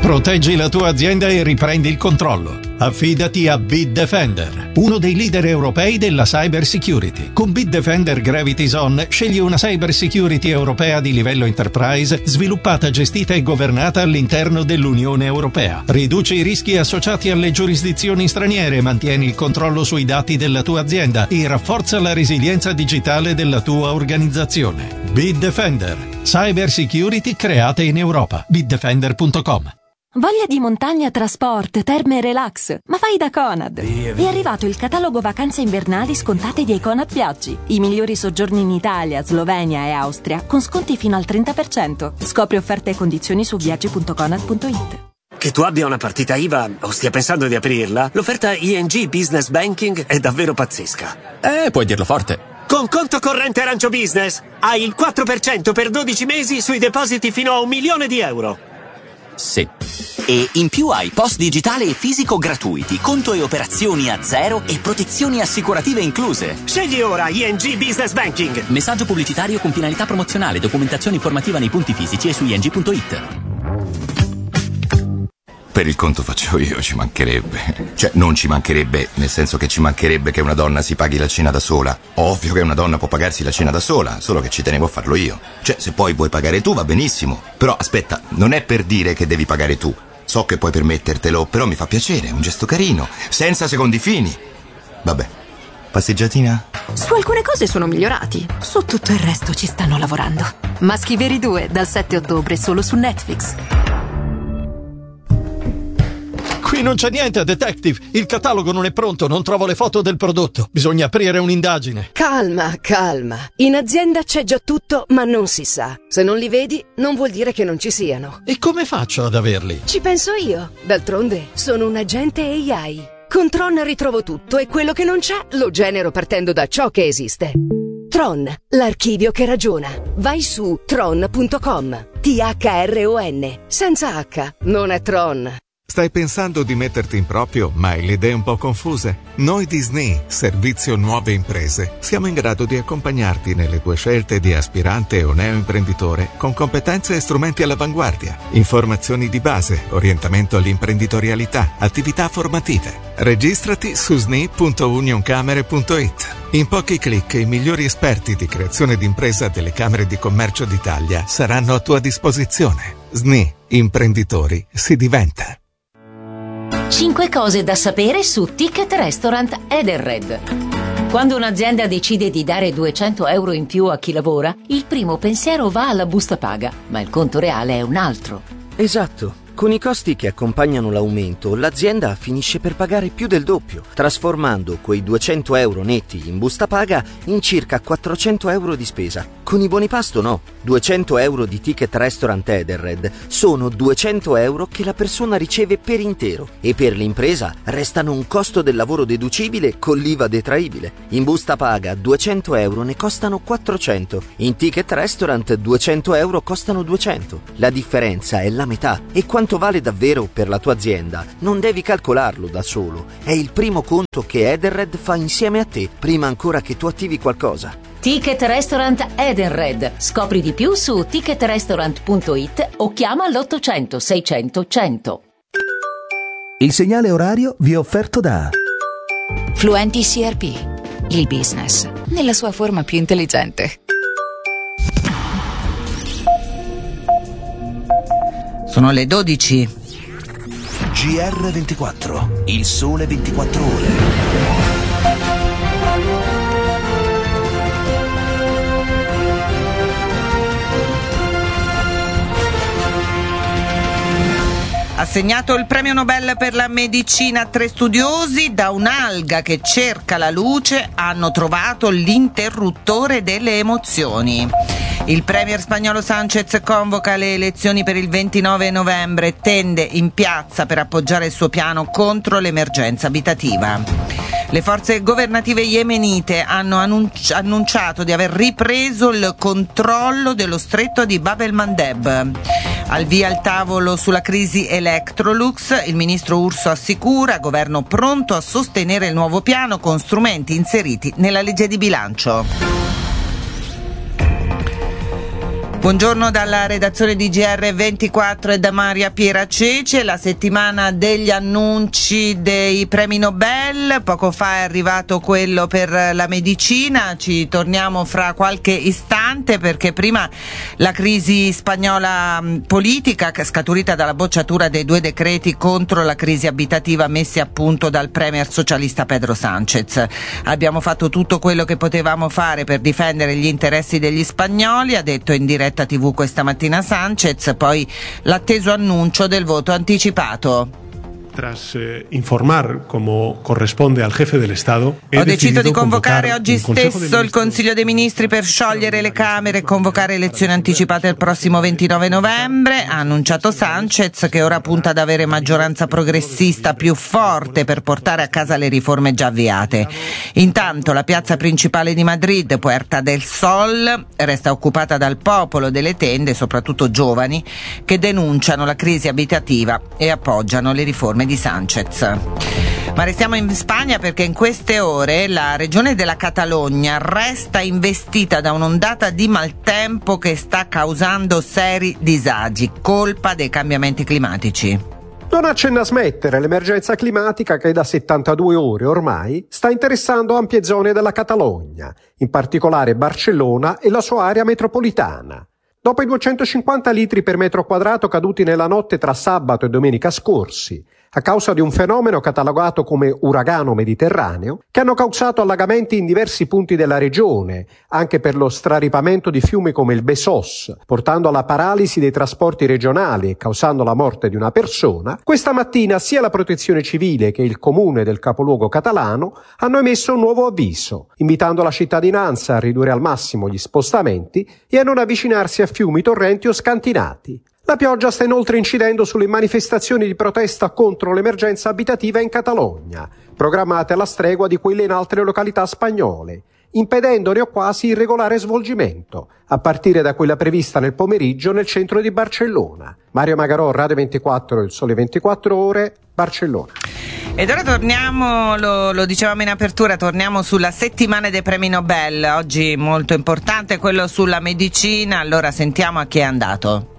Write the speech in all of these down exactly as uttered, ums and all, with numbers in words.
Proteggi la tua azienda e riprendi il controllo. Affidati a Bitdefender, uno dei leader europei della cyber security. Con Bitdefender Gravity Zone scegli una cyber security europea di livello enterprise, sviluppata, gestita e governata all'interno dell'Unione Europea. Riduci i rischi associati alle giurisdizioni straniere, mantieni il controllo sui dati della tua azienda e rafforza la resilienza digitale della tua organizzazione. Bitdefender, cyber security creata in Europa. bitdefender punto com. Voglia di montagna, trasport, terme e relax? Ma fai da Conad! È arrivato il catalogo vacanze invernali scontate di Econad Viaggi. I migliori soggiorni in Italia, Slovenia e Austria con sconti fino al trenta per cento. Scopri offerte e condizioni su viaggi punto conad punto it. Che tu abbia una partita I V A o stia pensando di aprirla, l'offerta I N G Business Banking è davvero pazzesca. Eh, puoi dirlo forte. Con conto corrente Arancio Business hai il quattro per cento per dodici mesi sui depositi fino a un milione di euro. Sì. E in più hai post digitale e fisico gratuiti, conto e operazioni a zero e protezioni assicurative incluse. Scegli ora I N G Business Banking. Messaggio pubblicitario con finalità promozionale, documentazione informativa nei punti fisici e su i n g punto it. Per il conto faccio io, ci mancherebbe. Cioè, non ci mancherebbe, nel senso che ci mancherebbe che una donna si paghi la cena da sola. Ovvio che una donna può pagarsi la cena da sola, solo che ci tenevo a farlo io. Cioè, se poi vuoi pagare tu va benissimo. Però aspetta, non è per dire che devi pagare tu. So che puoi permettertelo, però mi fa piacere, è un gesto carino, senza secondi fini. Vabbè, passeggiatina? Su alcune cose sono migliorati, su tutto il resto ci stanno lavorando. Maschi Veri due, dal sette ottobre solo su Netflix. Qui non c'è niente, detective. Il catalogo non è pronto, non trovo le foto del prodotto. Bisogna aprire un'indagine. Calma, calma. In azienda c'è già tutto, ma non si sa. Se non li vedi, non vuol dire che non ci siano. E come faccio ad averli? Ci penso io. D'altronde, sono un agente A I. Con Tron ritrovo tutto e quello che non c'è lo genero partendo da ciò che esiste. Tron, l'archivio che ragiona. Vai su tron punto com. T H R O N. Senza H. Non è Tron. Stai pensando di metterti in proprio, ma hai le idee un po' confuse? Noi di S N I, Servizio Nuove Imprese, siamo in grado di accompagnarti nelle tue scelte di aspirante o neoimprenditore con competenze e strumenti all'avanguardia, informazioni di base, orientamento all'imprenditorialità, attività formative. Registrati su sni punto unioncamere punto it. In pochi clic i migliori esperti di creazione d'impresa delle Camere di Commercio d'Italia saranno a tua disposizione. S N I, imprenditori, si diventa. cinque cose da sapere su Ticket Restaurant Edenred. Quando un'azienda decide di dare duecento euro in più a chi lavora, il primo pensiero va alla busta paga, ma il conto reale è un altro. Esatto. Con i costi che accompagnano l'aumento, l'azienda finisce per pagare più del doppio, trasformando quei duecento euro netti in busta paga in circa quattrocento euro di spesa. Con i buoni pasto no. duecento euro di Ticket Restaurant Edenred sono duecento euro che la persona riceve per intero e per l'impresa restano un costo del lavoro deducibile con l'I V A detraibile. In busta paga duecento euro ne costano quattrocento, in Ticket Restaurant duecento euro costano duecento. La differenza è la metà e quanto vale davvero per la tua azienda non devi calcolarlo da solo. È il primo conto che Edenred fa insieme a te prima ancora che tu attivi qualcosa. Ticket Restaurant Edenred. Scopri di più su ticket restaurant punto it o chiama l'ottocento seicento cento. Il segnale orario vi è offerto da Fluenti C R P, il business nella sua forma più intelligente. Sono le dodici. G R ventiquattro, il sole ventiquattro ore. Assegnato il premio Nobel per la medicina a tre studiosi, da un'alga che cerca la luce hanno trovato l'interruttore delle emozioni. Il premier spagnolo Sánchez convoca le elezioni per il ventinove novembre e tende in piazza per appoggiare il suo piano contro l'emergenza abitativa. Le forze governative yemenite hanno annunci- annunciato di aver ripreso il controllo dello stretto di Bab el-Mandeb. Al via il tavolo sulla crisi Electrolux, il ministro Urso assicura governo pronto a sostenere il nuovo piano con strumenti inseriti nella legge di bilancio. Buongiorno dalla redazione di G R ventiquattro e da Maria Piera Cece. La settimana degli annunci dei premi Nobel, poco fa è arrivato quello per la medicina, ci torniamo fra qualche istante perché prima la crisi spagnola politica che è scaturita dalla bocciatura dei due decreti contro la crisi abitativa messi a punto dal premier socialista Pedro Sánchez. Abbiamo fatto tutto quello che potevamo fare per difendere gli interessi degli spagnoli, ha detto in diretta tivù questa mattina Sánchez, poi l'atteso annuncio del voto anticipato. Tras eh, informar come corrisponde al jefe del Estado, ho deciso di convocare oggi stesso il Consiglio dei Ministri per sciogliere le Camere e convocare elezioni anticipate il prossimo ventinove novembre, ha annunciato Sánchez, che ora punta ad avere maggioranza progressista più forte per portare a casa le riforme già avviate. Intanto la piazza principale di Madrid, Puerta del Sol, resta occupata dal popolo delle tende, soprattutto giovani, che denunciano la crisi abitativa e appoggiano le riforme di Sánchez. Ma restiamo in Spagna perché in queste ore la regione della Catalogna resta investita da un'ondata di maltempo che sta causando seri disagi, colpa dei cambiamenti climatici. Non accenna a smettere l'emergenza climatica che da settantadue ore ormai sta interessando ampie zone della Catalogna, in particolare Barcellona e la sua area metropolitana. Dopo i duecentocinquanta litri per metro quadrato caduti nella notte tra sabato e domenica scorsi, a causa di un fenomeno catalogato come uragano mediterraneo, che hanno causato allagamenti in diversi punti della regione, anche per lo straripamento di fiumi come il Besòs, portando alla paralisi dei trasporti regionali e causando la morte di una persona, questa mattina sia la Protezione Civile che il comune del capoluogo catalano hanno emesso un nuovo avviso, invitando la cittadinanza a ridurre al massimo gli spostamenti e a non avvicinarsi a fiumi, torrenti o scantinati. La pioggia sta inoltre incidendo sulle manifestazioni di protesta contro l'emergenza abitativa in Catalogna, programmate alla stregua di quelle in altre località spagnole, impedendone o quasi il regolare svolgimento, a partire da quella prevista nel pomeriggio nel centro di Barcellona. Mario Magarò, Radio ventiquattro, Il Sole ventiquattro Ore, Barcellona. Ed ora torniamo, lo, lo dicevamo in apertura, torniamo sulla settimana dei premi Nobel. Oggi molto importante quello sulla medicina, allora sentiamo a chi è andato.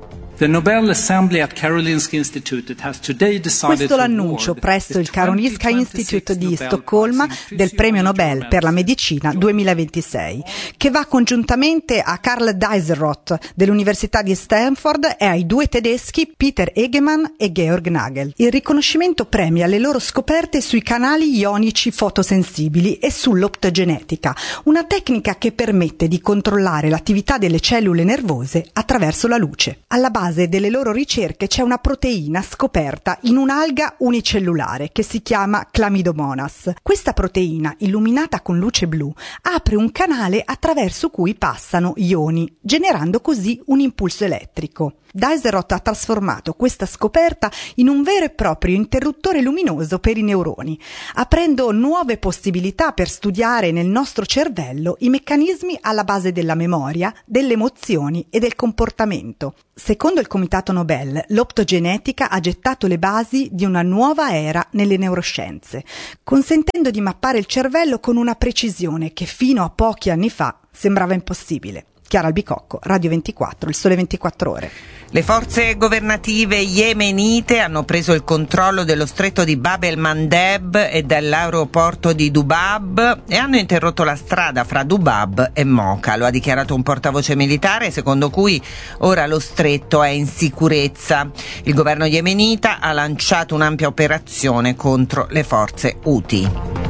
Questo l'annuncio presso il Karolinska Institute di Stoccolma del premio Nobel per la medicina duemilaventisei, che va congiuntamente a Karl Dieselrod dell'Università di Stanford e ai due tedeschi Peter Egemann e Georg Nagel. Il riconoscimento premia le loro scoperte sui canali ionici fotosensibili e sull'optogenetica, una tecnica che permette di controllare l'attività delle cellule nervose attraverso la luce. Alla base delle loro ricerche c'è una proteina scoperta in un'alga unicellulare che si chiama Chlamydomonas. Questa proteina, illuminata con luce blu, apre un canale attraverso cui passano ioni, generando così un impulso elettrico. Dieselrod ha trasformato questa scoperta in un vero e proprio interruttore luminoso per i neuroni, aprendo nuove possibilità per studiare nel nostro cervello i meccanismi alla base della memoria, delle emozioni e del comportamento. Secondo il Comitato Nobel, l'optogenetica ha gettato le basi di una nuova era nelle neuroscienze, consentendo di mappare il cervello con una precisione che fino a pochi anni fa sembrava impossibile. Chiara Albicocco, Radio ventiquattro, Il Sole ventiquattro Ore. Le forze governative yemenite hanno preso il controllo dello stretto di Bab el-Mandeb e dell'aeroporto di Dubab e hanno interrotto la strada fra Dubab e Mocha. Lo ha dichiarato un portavoce militare, secondo cui ora lo stretto è in sicurezza. Il governo yemenita ha lanciato un'ampia operazione contro le forze Houthi.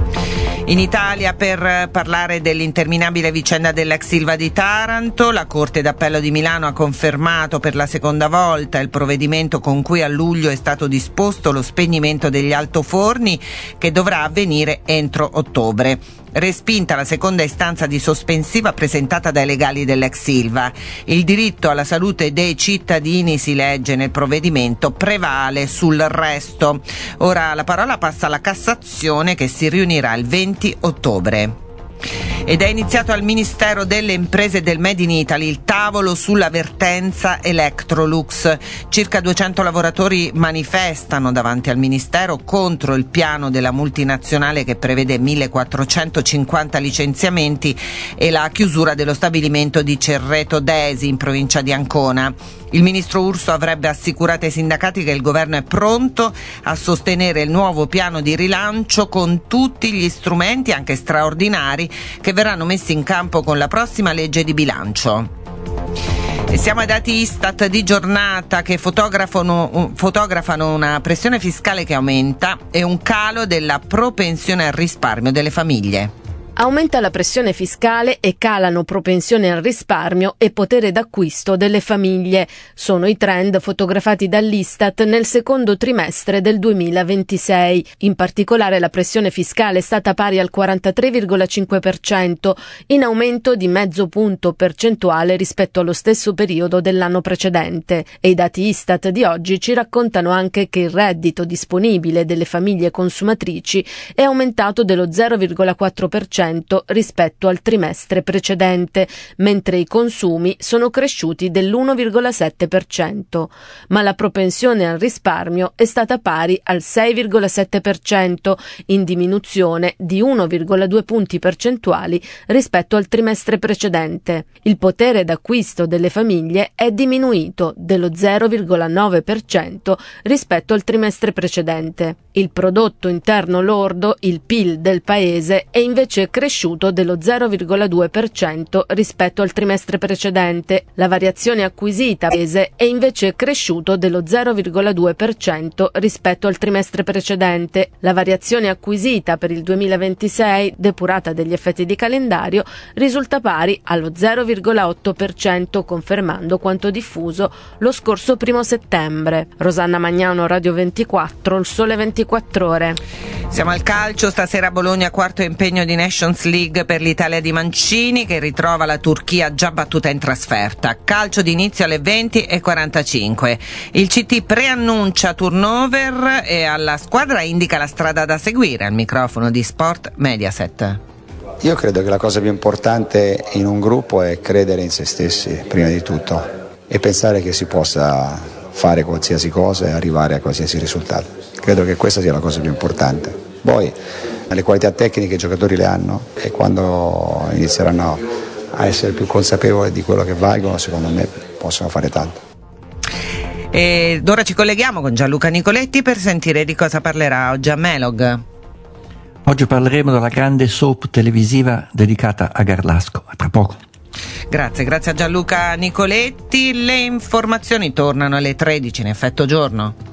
In Italia, per parlare dell'interminabile vicenda dell'ex Ilva di Taranto, la Corte d'Appello di Milano ha confermato per la seconda volta il provvedimento con cui a luglio è stato disposto lo spegnimento degli altoforni, che dovrà avvenire entro ottobre. Respinta la seconda istanza di sospensiva presentata dai legali dell'ex Ilva. Il diritto alla salute dei cittadini, si legge nel provvedimento, prevale sul resto. Ora la parola passa alla Cassazione, che si riunirà il venti ottobre. Ed è iniziato al Ministero delle Imprese e del Made in Italy il tavolo sulla vertenza Electrolux. Circa duecento lavoratori manifestano davanti al Ministero contro il piano della multinazionale che prevede millequattrocentocinquanta licenziamenti e la chiusura dello stabilimento di Cerreto Desi in provincia di Ancona. Il ministro Urso avrebbe assicurato ai sindacati che il governo è pronto a sostenere il nuovo piano di rilancio con tutti gli strumenti, anche straordinari, che verranno messi in campo con la prossima legge di bilancio. E siamo ai dati Istat di giornata che fotografano, fotografano una pressione fiscale che aumenta e un calo della propensione al risparmio delle famiglie. Aumenta la pressione fiscale e calano propensione al risparmio e potere d'acquisto delle famiglie. Sono i trend fotografati dall'Istat nel secondo trimestre del duemilaventisei. In particolare la pressione fiscale è stata pari al quarantatré virgola cinque per cento, in aumento di mezzo punto percentuale rispetto allo stesso periodo dell'anno precedente. E i dati Istat di oggi ci raccontano anche che il reddito disponibile delle famiglie consumatrici è aumentato dello zero virgola quattro per cento rispetto al trimestre precedente, mentre i consumi sono cresciuti dell'uno virgola sette per cento. Ma la propensione al risparmio è stata pari al sei virgola sette per cento, in diminuzione di uno virgola due punti percentuali rispetto al trimestre precedente. Il potere d'acquisto delle famiglie è diminuito dello zero virgola nove per cento rispetto al trimestre precedente. Il prodotto interno lordo, il P I L del paese, è invece cresciuto dello zero virgola due per cento rispetto al trimestre precedente. La variazione acquisita paese è invece cresciuto dello zero virgola due per cento rispetto al trimestre precedente. La variazione acquisita per il duemilaventisei, depurata degli effetti di calendario, risulta pari allo zero virgola otto per cento, confermando quanto diffuso lo scorso primo settembre. Rosanna Magnano, Radio ventiquattro, il Sole ventiquattro Ore. Siamo al calcio, stasera Bologna, quarto impegno di Nations League per l'Italia di Mancini che ritrova la Turchia già battuta in trasferta. Calcio d'inizio alle venti e quarantacinque. Il C T preannuncia turnover e alla squadra indica la strada da seguire. Al microfono di Sport Mediaset. Io credo che la cosa più importante in un gruppo è credere in se stessi prima di tutto e pensare che si possa fare qualsiasi cosa e arrivare a qualsiasi risultato. Credo che questa sia la cosa più importante. Poi le qualità tecniche i giocatori le hanno e quando inizieranno a essere più consapevoli di quello che valgono, secondo me possono fare tanto. Ed ora ci colleghiamo con Gianluca Nicoletti per sentire di cosa parlerà oggi a Melog. Oggi parleremo della grande soap televisiva dedicata a Garlasco. A tra poco. Grazie, grazie a Gianluca Nicoletti. Le informazioni tornano alle tredici in effetto giorno.